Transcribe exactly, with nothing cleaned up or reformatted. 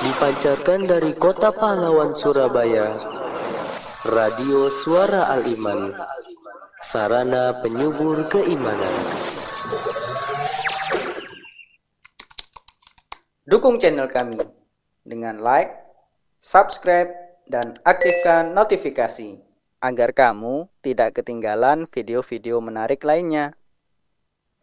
Dipancarkan dari Kota Pahlawan Surabaya, Radio Suara Al-Iman, sarana penyubur keimanan. Dukung channel kami dengan like, subscribe, dan aktifkan notifikasi agar kamu tidak ketinggalan video-video menarik lainnya.